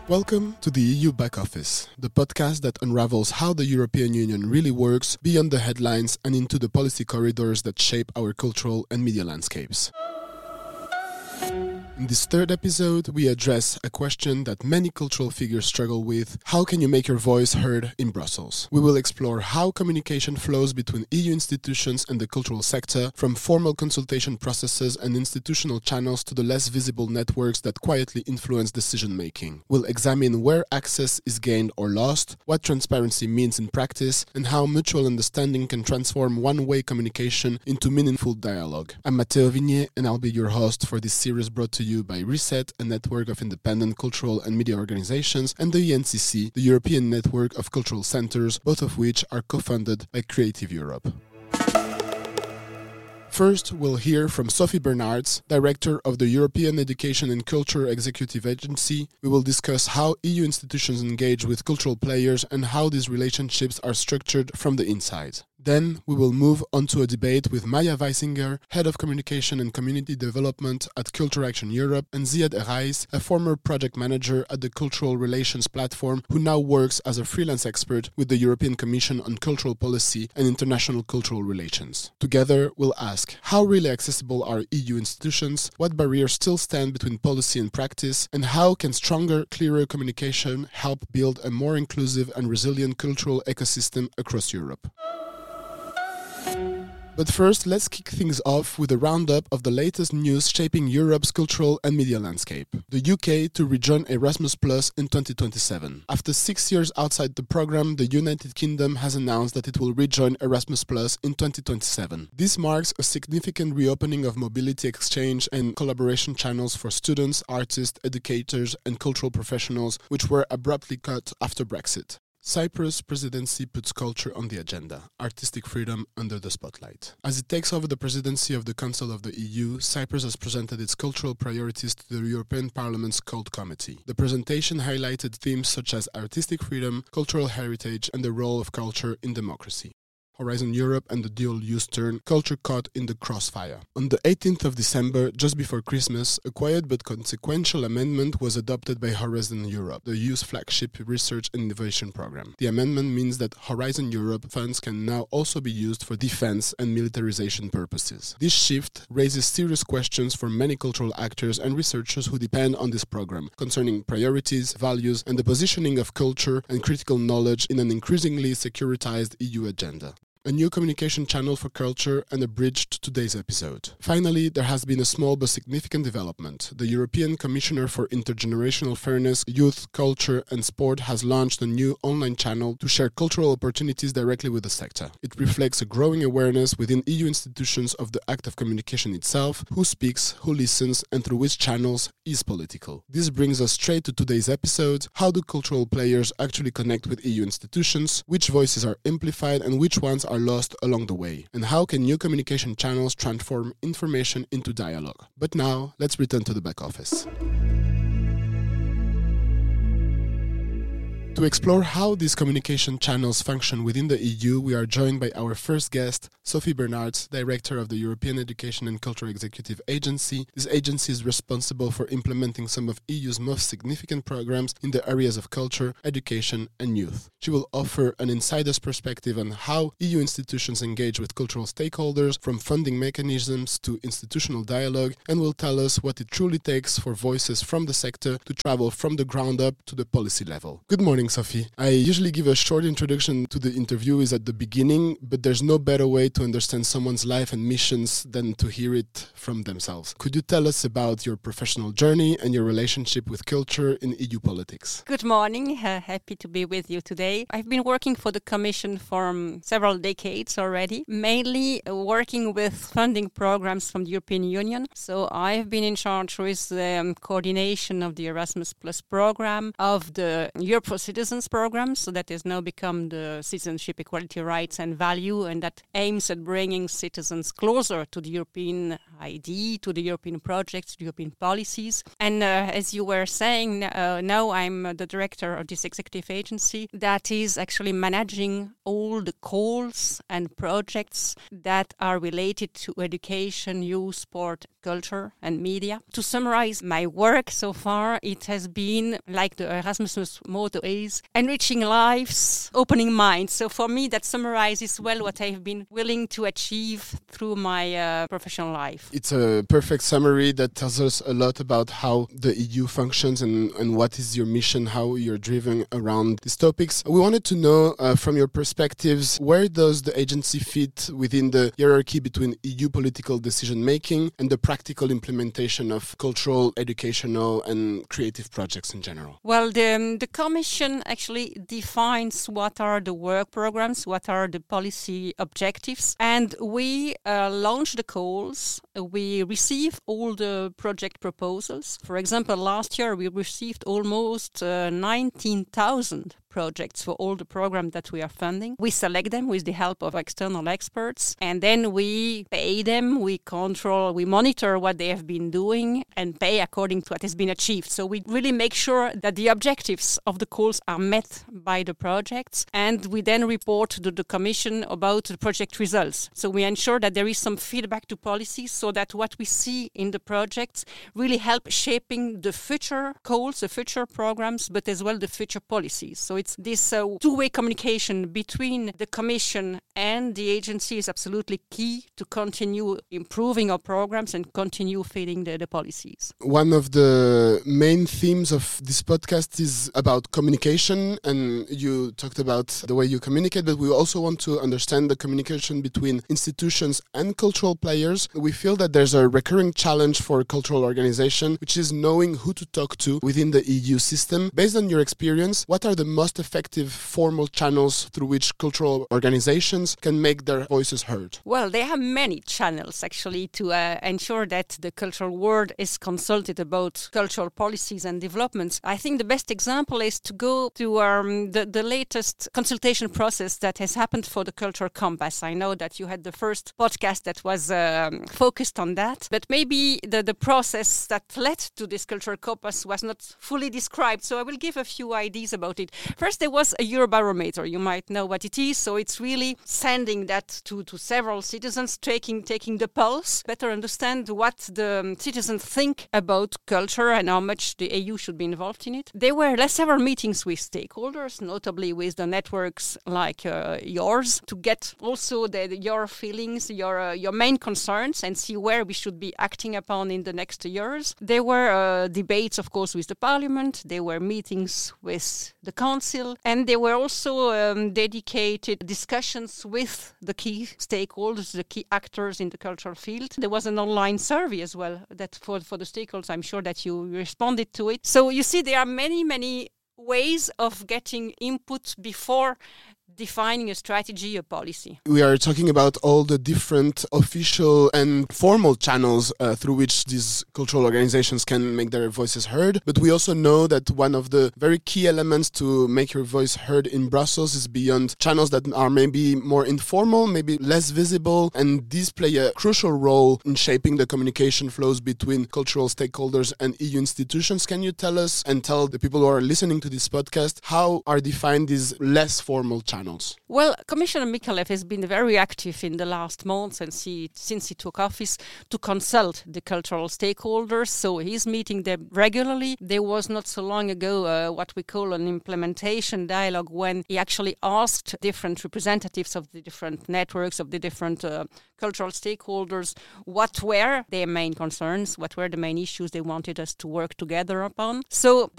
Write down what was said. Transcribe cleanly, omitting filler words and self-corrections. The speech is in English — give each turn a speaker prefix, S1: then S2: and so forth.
S1: Welcome to the EU Back Office, the podcast that unravels how the European Union really works beyond the headlines and into the policy corridors that shape our cultural and media landscapes. In this third episode, we address a question that many cultural figures struggle with: how can you make your voice heard in Brussels? We will explore how communication flows between EU institutions and the cultural sector, from formal consultation processes and institutional channels to the less visible networks that quietly influence decision-making. We'll examine where access is gained or lost, what transparency means in practice, and how mutual understanding can transform one-way communication into meaningful dialogue. I'm Matteo Vignier, and I'll be your host for this series brought to you by Reset, a network of independent cultural and media organizations, and the ENCC, the European Network of Cultural Centers, both of which are co-funded by Creative Europe. First, we'll hear from Sophie Bernards, Director of the European Education and Culture Executive Agency. We will discuss how EU institutions engage with cultural players and how these relationships are structured from the inside. Then, we will move on to a debate with Maya Weisinger, Head of Communication and Community Development at Culture Action Europe, and Ziad Errais, a former project manager at the Cultural Relations Platform, who now works as a freelance expert with the European Commission on Cultural Policy and International Cultural Relations. Together, we'll ask, how really accessible are EU institutions, what barriers still stand between policy and practice, and how can stronger, clearer communication help build a more inclusive and resilient cultural ecosystem across Europe. But first, let's kick things off with a roundup of the latest news shaping Europe's cultural and media landscape. The UK to rejoin Erasmus Plus in 2027. After 6 years outside the program, the United Kingdom has announced that it will rejoin Erasmus Plus in 2027. This marks a significant reopening of mobility exchange and collaboration channels for students, artists, educators, and cultural professionals, which were abruptly cut after Brexit. Cyprus' presidency puts culture on the agenda, artistic freedom under the spotlight. As it takes over the presidency of the Council of the EU, Cyprus has presented its cultural priorities to the European Parliament's Cult Committee. The presentation highlighted themes such as artistic freedom, cultural heritage, and the role of culture in democracy. Horizon Europe and the dual-use turn, culture caught in the crossfire. On the 18th of December, just before Christmas, a quiet but consequential amendment was adopted by Horizon Europe, the EU's flagship research and innovation program. The amendment means that Horizon Europe funds can now also be used for defense and militarization purposes. This shift raises serious questions for many cultural actors and researchers who depend on this program, concerning priorities, values, and the positioning of culture and critical knowledge in an increasingly securitized EU agenda. A new communication channel for culture and a bridge to today's episode. Finally, there has been a small but significant development. The European Commissioner for Intergenerational Fairness, Youth, Culture and Sport has launched a new online channel to share cultural opportunities directly with the sector. It reflects a growing awareness within EU institutions of the act of communication itself, who speaks, who listens, and through which channels is political. This brings us straight to today's episode. How do cultural players actually connect with EU institutions? Which voices are amplified and which ones are lost along the way, and how can new communication channels transform information into dialogue? But now, let's return to the back office. To explore how these communication channels function within the EU, we are joined by our first guest, Sophie Bernards, Director of the European Education and Culture Executive Agency. This agency is responsible for implementing some of EU's most significant programs in the areas of culture, education, and youth. She will offer an insider's perspective on how EU institutions engage with cultural stakeholders, from funding mechanisms to institutional dialogue, and will tell us what it truly takes for voices from the sector to travel from the ground up to the policy level. Good morning, Sophie. I usually give a short introduction to the interviewees at the beginning, but there's no better way to understand someone's life and missions than to hear it from themselves. Could you tell us about your professional journey and your relationship with culture in EU politics?
S2: Good morning. Happy to be with you today. I've been working for the Commission for several decades already, mainly working with funding programs from the European Union. So I've been in charge with the coordination of the Erasmus Plus program, of the Europe for citizens program, so that has now become the Citizenship, Equality, Rights and Value, and that aims at bringing citizens closer to the European idea, to the European projects, to the European policies. And as you were saying, now I'm the director of this executive agency that is actually managing all the calls and projects that are related to education, youth, sport, culture and media. To summarize my work so far, it has been, like the Erasmus motto is, enriching lives, opening minds. So for me, that summarizes well what I've been willing to achieve through my professional life.
S1: It's a perfect summary that tells us a lot about how the EU functions and what is your mission, how you're driven around these topics. We wanted to know from your perspectives, where does the agency fit within the hierarchy between EU political decision-making and the practical implementation of cultural, educational and creative projects in general?
S2: Well, the Commission actually defines what are the work programs, what are the policy objectives, and we launch the calls. We receive all the project proposals. For example, last year we received almost 19,000 projects for all the programs that we are funding. We select them with the help of external experts, and then we pay them, we control, we monitor what they have been doing and pay according to what has been achieved. So we really make sure that the objectives of the calls are met by the projects, and we then report to the Commission about the project results. So we ensure that there is some feedback to policies so that what we see in the projects really help shaping the future calls, the future programs, but as well the future policies. So it's this two-way communication between the Commission and the agency is absolutely key to continue improving our programs and continue feeding the policies.
S1: One of the main themes of this podcast is about communication, and you talked about the way you communicate, but we also want to understand the communication between institutions and cultural players. We feel that there's a recurring challenge for cultural organization, which is knowing who to talk to within the EU system. Based on your experience, what are the most effective formal channels through which cultural organizations can make their voices heard?
S2: Well, there are many channels actually to ensure that the cultural world is consulted about cultural policies and developments. I think the best example is to go to the latest consultation process that has happened for the Cultural Compass. I know that you had the first podcast that was focused on that, but maybe the process that led to this Cultural Compass was not fully described. So I will give a few ideas about it. First, there was a Eurobarometer. You might know what it is. So it's really sending that to several citizens, taking the pulse, better understand what the citizens think about culture and how much the EU should be involved in it. There were several meetings with stakeholders, notably with the networks like yours, to get also your feelings, your main concerns, and see where we should be acting upon in the next years. There were debates, of course, with the Parliament. There were meetings with the Council, and there were also dedicated discussions with the key stakeholders, the key actors in the cultural field. There was an online survey as well that for the stakeholders. I'm sure that you responded to it. So you see, there are many ways of getting input before defining a strategy, a policy.
S1: We are talking about all the different official and formal channels through which these cultural organizations can make their voices heard. But we also know that one of the very key elements to make your voice heard in Brussels is beyond channels that are maybe more informal, maybe less visible. And these play a crucial role in shaping the communication flows between cultural stakeholders and EU institutions. Can you tell us and tell the people who are listening to this podcast how are defined these less formal channels?
S2: Well, Commissioner Mikalev has been very active in the last months and since he took office to consult the cultural stakeholders. So he's meeting them regularly. There was not so long ago what we call an implementation dialogue when he actually asked different representatives of the different networks, of the different cultural stakeholders, what were their main concerns, what were the main issues they wanted us to work together upon. So